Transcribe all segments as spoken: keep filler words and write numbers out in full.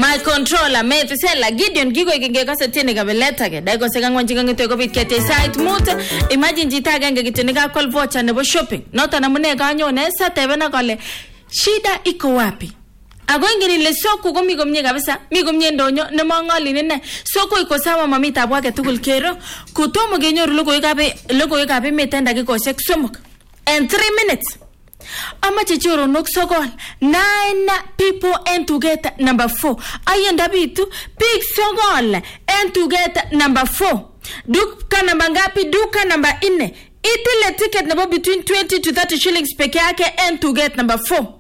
my controller me to say la Gideon gigo ikenge kase tiene kabeleta ke dai ko se gangwan jinga to ko bit kete site mut imagine jita ganga kitene ka call voucher nebo shopping nota na mune ganyo ne sa tebe na kale shida iko wapi ago ngiri le soko ko mi gomnye kabisa mi gomnye ndonyo ne mangoli ne soko iko sawa mamita bwake tukul kero kutomo genyoru logo ikabe logo ikabe metenda ke ko sek somok and three minutes ama chichoro nok sokol nine people and to get number four ayenda bitu big sokol and to get number four duka namba ngapi duka namba nne itile ticket nabo between twenty to thirty shillings peke yake and to get number four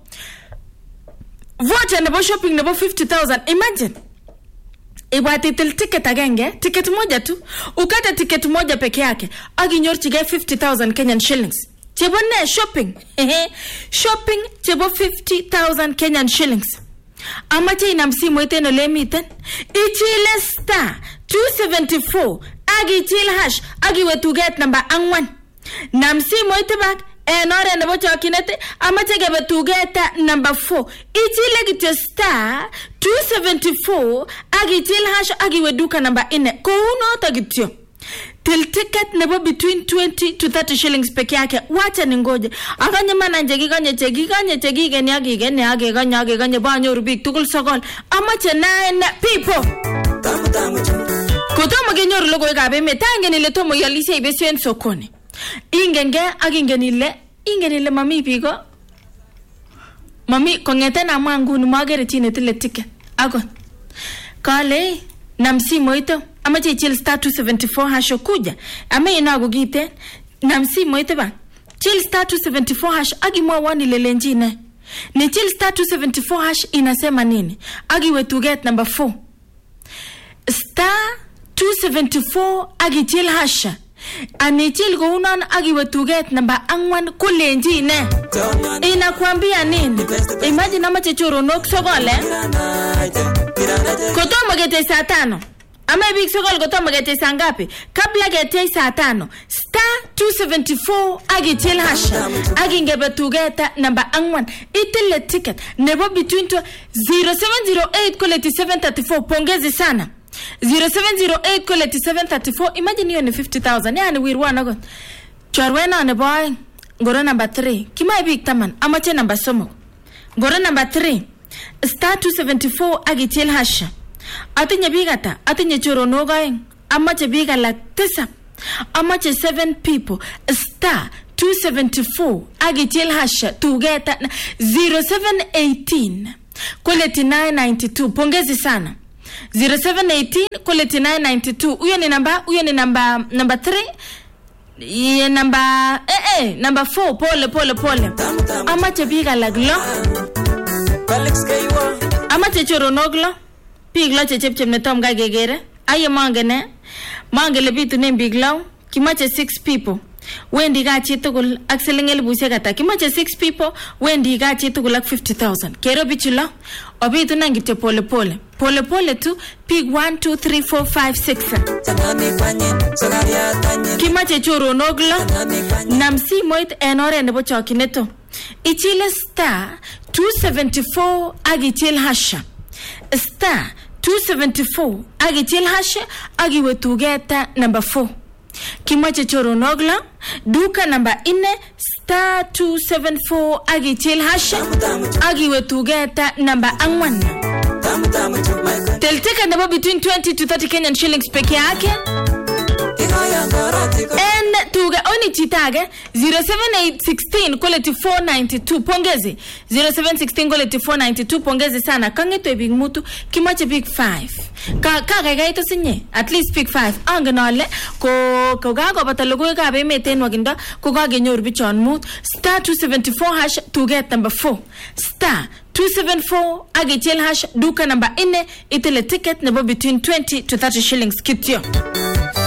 vote nabo shopping nabo fifty thousand imagine ibati til ticket agenge ticket moja tu ukata ticket moja peke yake aginyorchige fifty thousand Kenyan shillings chebo ne shopping shopping chebo fifty thousand Kenyan shillings amache ina msimu iteno lemiten ichile star two seventy-four agi chil hash agi wetu get number angwan na msimu itebak enore nebo chokinete amache gebe tu get number four ichile gityo star two seventy-four agi chil hash agi weduka number four ko uno to gityo till ticket nebo between twenty to thirty shillings peke yake wacha ningoje akanye mananje giganye chegi ganye chegi gene agi gene agi ganye agi ganye banyo rubik tukul sokol amache nine people tamu tamu kutomo genyoru logo ikabe metangeni le tomo yalise ibesien sokoni ingenge agingeni le ingeni le mami piko mami kongete na mwangu ni magere chine tile ticket ago kale namsimo ito amache chill star two seventy-four hash kuja ame inago gite namsimo ito ba chill star two seventy-four hash agi mwa wani lelenjine ni chill star two seventy-four hash inasema nini agi wetu get number four star two seventy-four agi chill hash ani chill go unan agi wetu get number angwan kulenjine inakwambia nini imagine amache choro nok sogole kotomo gete saa tano ama big sokol kotomo gete saa ngapi kabla gete saa tano star two seventy-four agi chill hash agi ngebe tugeta number angwan itile ticket nebo between zero seven zero eight koleti seven thirty-four pongezi sana zero seven zero eight koleti seven thirty-four imagine hiyo ni fifty thousand yani wirwana go chorwena ne boy ngoro number three kima big taman amache number somo ngoro number three star two seventy-four agi chill hash atinye bigata atinye choro nogaeng amache biga la tisa amache seven people star two seventy-four agi chill hash to get zero seven eighteen koleti nine ninety-two pongezi sana zero seven eighteen koleti nine ninety-two uyo ni namba uyo ni namba number three ye namba eh eh number four pole pole pole amache biga la glo amache choro noglo piglo chechepchem netom ga gegere aye mangene mangele bitu ne biglo kimache six people wendi ga chitugul akselengel busegata kimache six people wendi ga chitugul ak fifty thousand kero bichulo obitu nangite pole pole pole pole tu pig one two three four five six kimache choro noglo namsi moit enore nebo chokineto ichile star two seventy-four agi chill hash star two seventy-four agi chill hash agi wetu geta number four kimache choro nogla duka number four star two seventy-four agi chill hash agi wetu geta number angwan telteka nebo between twenty to thirty Kenyan shillings peke yake and tuga oni chitage zero seven eight sixteen quality four ninety-two pongezi zero seven sixteen quality four ninety-two pongezi sana kangeto big mutu kimache big five ka ka ga ito sinye at least big five angenole ko ko ga go batalogo ga be meten waginda ko ga genyor bichon mut star two seventy-four hash to get number four star two seventy-four agi chill hash duka number four itele ticket nebo between twenty to thirty shillings kityo